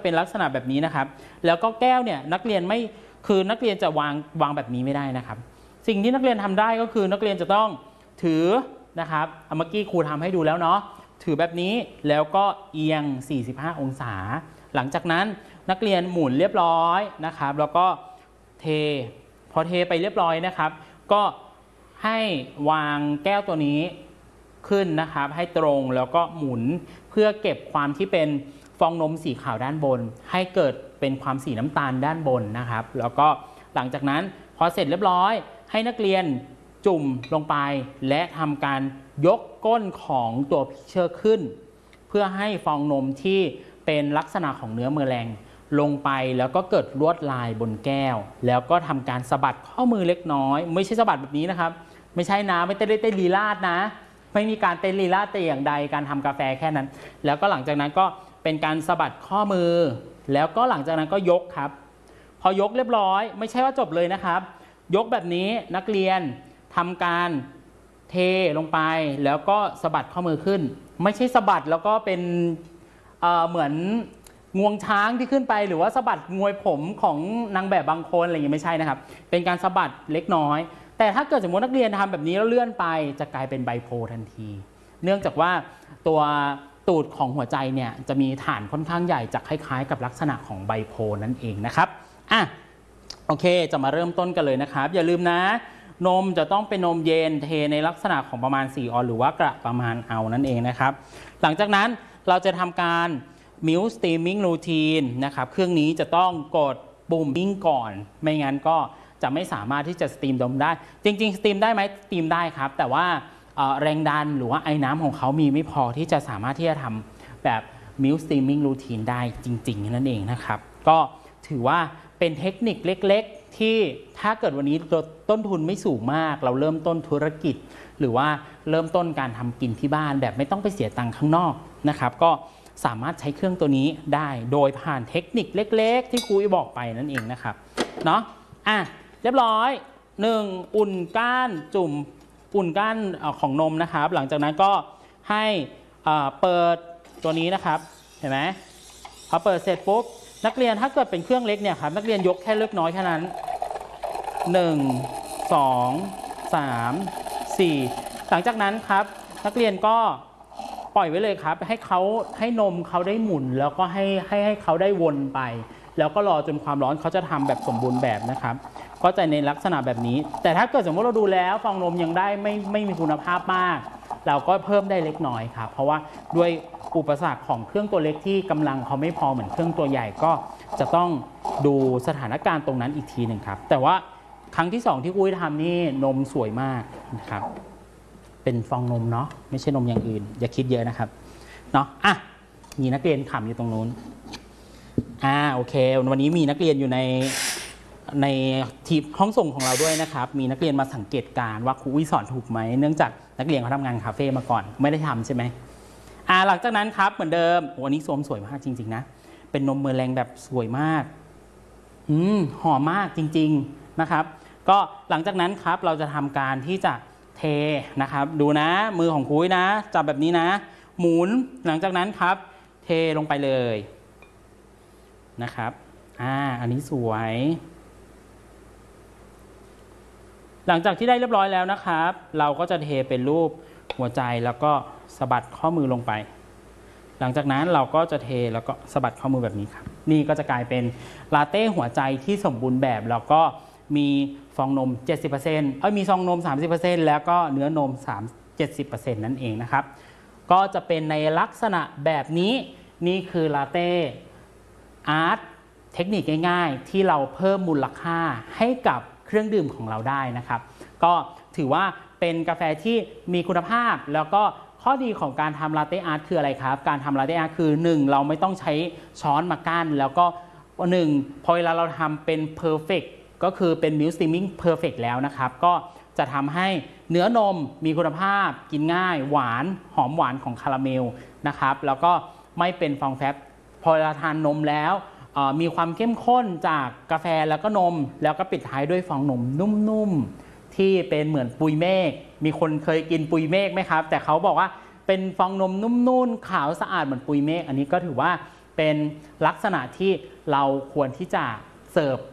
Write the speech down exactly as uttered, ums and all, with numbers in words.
เป็นลักษณะแบบนี้นะครับแล้วก็แก้วเนี่ยนักเรียนไม่คือนักเรียนจะวางวางแบบนี้ไม่ได้นะครับสิ่งที่นักเรียนทำได้ก็คือนักเรียนจะต้องถือนะครับเมื่อกี้ครูทำให้ดูแล้วเนาะถือแบบนี้แล้วก็เอียงสี่สิบห้าองศาหลังจากนั้นนักเรียนหมุนเรียบร้อยนะครับแล้วก็เทพอเทไปเรียบร้อยนะครับก็ให้วางแก้วตัวนี้ขึ้นนะครับให้ตรงแล้วก็หมุนเพื่อเก็บความที่เป็นฟองนมสีขาวด้านบนให้เกิดเป็นความสีน้ำตาลด้านบนนะครับแล้วก็หลังจากนั้นพอเสร็จเรียบร้อยให้นักเรียนจุ่มลงไปและทำการยกก้นของตัวพิเชอร์ขึ้นเพื่อให้ฟองนมที่เป็นลักษณะของเนื้อเมอแรงลงไปแล้วก็เกิดลวดลายบนแก้วแล้วก็ทำการสะบัดข้อมือเล็กน้อยไม่ใช่สะบัดแบบนี้นะครับไม่ใช่นะไม่ได้เต้นลีลาดนะไม่มีการเต้นลีลาดแต่อย่างใดการทำกาแฟแค่นั้นแล้วก็หลังจากนั้นก็เป็นการสะบัดข้อมือแล้วก็หลังจากนั้นก็ยกครับพอยกเรียบร้อยไม่ใช่ว่าจบเลยนะครับยกแบบนี้นักเรียนทำการเทลงไปแล้วก็สะบัดข้อมือขึ้นไม่ใช่สะบัดแล้วก็เป็น เอ่อ เหมือนงวงช้างที่ขึ้นไปหรือว่าสะบัดงวยผมของนางแบบบางคนอะไรอย่างนี้ไม่ใช่นะครับเป็นการสะบัดเล็กน้อยแต่ถ้าเกิดสมมตินักเรียนทำแบบนี้แล้วเลื่อนไปจะกลายเป็นไบโพลทันทีเนื่องจากว่าตัวตูดของหัวใจเนี่ยจะมีฐานค่อนข้างใหญ่จะคล้ายๆกับลักษณะของไบโพลนั่นเองนะครับอ่ะโอเคจะมาเริ่มต้นกันเลยนะครับอย่าลืมนะนมจะต้องเป็นนมเย็นเทในลักษณะของประมาณสี่ออนหรือว่ากระประมาณเอานั่นเองนะครับหลังจากนั้นเราจะทำการ Milk Steaming Routine นะครับเครื่องนี้จะต้องกดปุ่มบิ้งก่อนไม่งั้นก็จะไม่สามารถที่จะสตีมนมได้จริงๆสตีมได้ไหมสตีมได้ครับแต่ว่าแรงดันหรือว่าไอ้น้ำของเขามีไม่พอที่จะสามารถที่จะทำแบบ Milk Steaming Routine ได้จริงๆนั่นเองนะครับก็ถือว่าเป็นเทคนิคเล็กๆที่ถ้าเกิดวันนี้ต้นทุนไม่สูงมากเราเริ่มต้นธุรกิจหรือว่าเริ่มต้นการทำกินที่บ้านแบบไม่ต้องไปเสียตังค์ข้างนอกนะครับก็สามารถใช้เครื่องตัวนี้ได้โดยผ่านเทคนิคเล็กๆที่ครูบอกไปนั่นเองนะครับเนาะอ่ะเรียบร้อยหนึ่งอุ่นก้านจุ่มอุ่นก้านของนมนะครับหลังจากนั้นก็ให้เปิดตัวนี้นะครับเห็นไหมพอเปิดเสร็จปุ๊บนักเรียนถ้าเกิดเป็นเครื่องเล็กเนี่ยครับนักเรียนยกแค่เล็กน้อยแค่นั้นหนึ่ง สอง สาม สี่หลังจากนั้นครับนักเรียนก็ปล่อยไว้เลยครับให้เขาให้นมเขาได้หมุนแล้วก็ให้ให้ให้เขาได้วนไปแล้วก็รอจนความร้อนเขาจะทำแบบสมบูรณ์แบบนะครับก็จะในลักษณะแบบนี้แต่ถ้าเกิดสมมติเราดูแล้วฟองนมยังได้ไม่ไม่มีคุณภาพมากเราก็เพิ่มได้เล็กน้อยครับเพราะว่าด้วยอุปสรรคของเครื่องตัวเล็กที่กำลังเขาไม่พอเหมือนเครื่องตัวใหญ่ก็จะต้องดูสถานการณ์ตรงนั้นอีกทีหนึ่งครับแต่ว่าครั้งที่สองที่กุ้ยทำนี่นมสวยมากนะครับเป็นฟองนมเนาะไม่ใช่นมอย่างอื่นอย่าคิดเยอะนะครับเนาะอ่ะมีนักเรียนขำอยู่ตรงนู้นอ่าโอเควันนี้มีนักเรียนอยู่ในในทีมห้องส่งของเราด้วยนะครับมีนักเรียนมาสังเกตการว่าครูวิสอนถูกไหมเนื่องจากนักเรียนเขาทำงานคาเฟ่มาก่อนไม่ได้ทำใช่ไหมอ่าหลังจากนั้นครับเหมือนเดิมวันนี้สวมสวยมากจริงๆนะเป็นนมเมอแรงแบบสวยมากอืมหอมมากจริงๆนะครับก็หลังจากนั้นครับเราจะทำการที่จะเทนะครับดูนะมือของคุยนะจับแบบนี้นะหมุนหลังจากนั้นครับเทลงไปเลยนะครับอ่าอันนี้สวยหลังจากที่ได้เรียบร้อยแล้วนะครับเราก็จะเทเป็นรูปหัวใจแล้วก็สะบัดข้อมือลงไปหลังจากนั้นเราก็จะเทแล้วก็สะบัดข้อมือแบบนี้ครับนี่ก็จะกลายเป็นลาเต้หัวใจที่สมบูรณ์แบบแล้วก็มีฟองนม เจ็ดสิบเปอร์เซ็นต์ เอ้ยมีฟองนม สามสิบเปอร์เซ็นต์ แล้วก็เนื้อนม เจ็ดสิบเปอร์เซ็นต์ นั่นเองนะครับก็จะเป็นในลักษณะแบบนี้นี่คือลาเต้อาร์ตเทคนิคง่ายๆที่เราเพิ่มมูลค่าให้กับเครื่องดื่มของเราได้นะครับก็ถือว่าเป็นกาแฟที่มีคุณภาพแล้วก็ข้อดีของการทำลาเต้อาร์ตคืออะไรครับการทำลาเต้อาร์ตคือหนึ่งเราไม่ต้องใช้ช้อนมากั้นแล้วก็หนึ่งพอเวลาเราทำเป็น perfect ก็คือเป็น milk steaming perfect แล้วนะครับก็จะทำให้เนื้อนมมีคุณภาพกินง่ายหวานหอมหวานของคาราเมลนะครับแล้วก็ไม่เป็นฟองแฟบพอเวลาทานนมแล้วมีความเข้มข้นจากกาแฟแล้วก็นมแล้วก็ปิดท้ายด้วยฟองนมนุ่มๆที่เป็นเหมือนปุยเมฆมีคนเคยกินปุยเมฆไหมครับแต่เขาบอกว่าเป็นฟองนมนุ่มๆขาวสะอาดเหมือนปุยเมฆอันนี้ก็ถือว่าเป็นลักษณะที่เราควรที่จะเสิร์ฟ